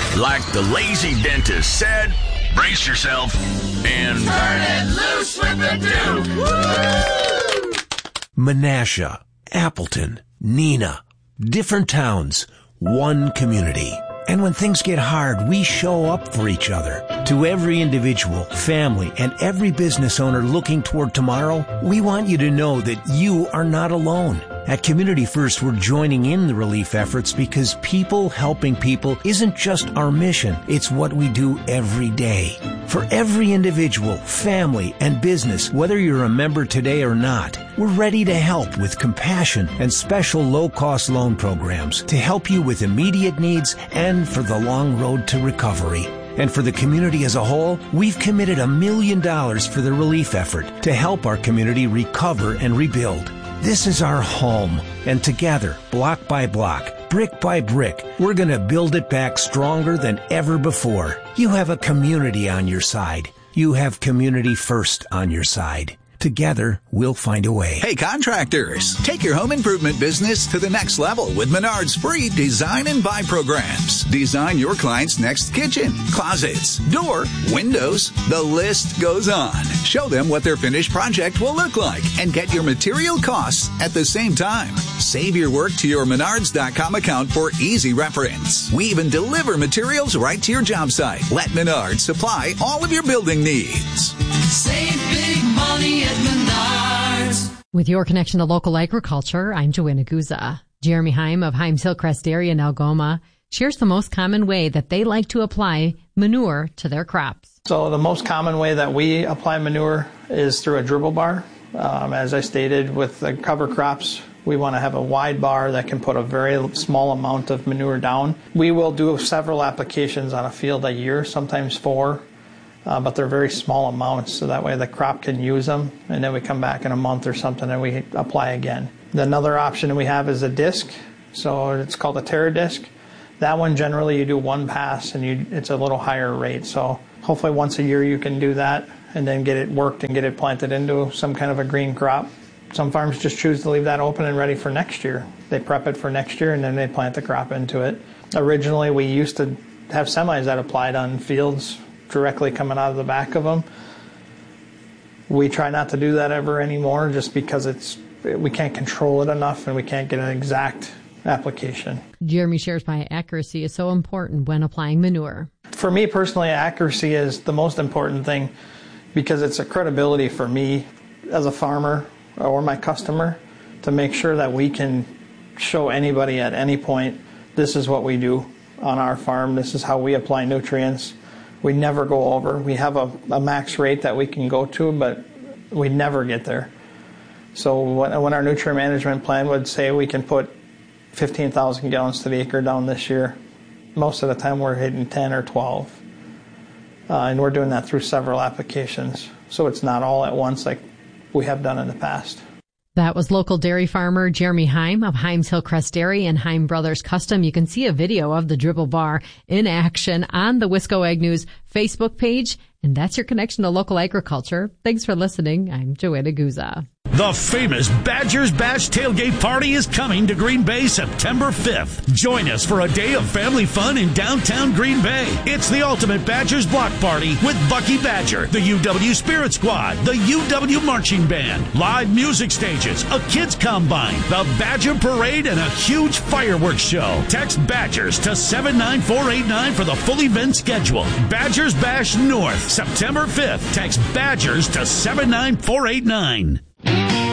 Like the lazy dentist said, brace yourself and turn it loose with the Duke. Menasha, Appleton, Neenah, different towns, one community. And when things get hard, we show up for each other. To every individual, family, and every business owner looking toward tomorrow, we want you to know that you are not alone. At Community First, we're joining in the relief efforts because people helping people isn't just our mission, it's what we do every day. For every individual, family, and business, whether you're a member today or not, we're ready to help with compassion and special low-cost loan programs to help you with immediate needs and for the long road to recovery. And for the community as a whole, we've committed $1 million for the relief effort to help our community recover and rebuild. This is our home, and together, block by block, brick by brick, we're going to build it back stronger than ever before. You have a community on your side. You have Community First on your side. Together, we'll find a way. Hey, contractors, take your home improvement business to the next level with Menard's free Design and Buy programs. Design your client's next kitchen, closets, door, windows. The list goes on. Show them what their finished project will look like and get your material costs at the same time. Save your work to your Menards.com account for easy reference. We even deliver materials right to your job site. Let Menards supply all of your building needs. Save big money at Menards. With your connection to local agriculture, I'm Joanna Guza. Jeremy Heim of Heim's Hillcrest Dairy in Algoma shares the most common way that they like to apply manure to their crops. So the most common way that we apply manure is through a dribble bar. As I stated, with the cover crops, we want to have a wide bar that can put a very small amount of manure down. We will do several applications on a field a year, sometimes 4. But they're very small amounts, so that way the crop can use them, and then we come back in a month or something and we apply again. Another option we have is a disc, so it's called a Terra disc. That one generally you do one pass and it's a little higher rate, so hopefully once a year you can do that and then get it worked and get it planted into some kind of a green crop. Some farms just choose to leave that open and ready for next year. They prep it for next year and then they plant the crop into it. Originally we used to have semis that applied on fields directly coming out of the back of them. We try not to do that ever anymore just because we can't control it enough and we can't get an exact application. Jeremy shares why accuracy is so important when applying manure. For me personally, accuracy is the most important thing because it's a credibility for me as a farmer or my customer to make sure that we can show anybody at any point, this is what we do on our farm, this is how we apply nutrients. We never go over. We have a max rate that we can go to, but we never get there. So when our nutrient management plan would say we can put 15,000 gallons to the acre down this year, most of the time we're hitting 10 or 12. And we're doing that through several applications. So it's not all at once like we have done in the past. That was local dairy farmer Jeremy Heim of Heim's Hillcrest Dairy and Heim Brothers Custom. You can see a video of the dribble bar in action on the Wisco Ag News Facebook page. And that's your connection to local agriculture. Thanks for listening. I'm Joanna Guza. The famous Badgers Bash Tailgate Party is coming to Green Bay September 5th. Join us for a day of family fun in downtown Green Bay. It's the ultimate Badgers block party with Bucky Badger, the UW Spirit Squad, the UW Marching Band, live music stages, a kids combine, the Badger Parade, and a huge fireworks show. Text Badgers to 79489 for the full event schedule. Badgers Bash North, September 5th. Text Badgers to 79489.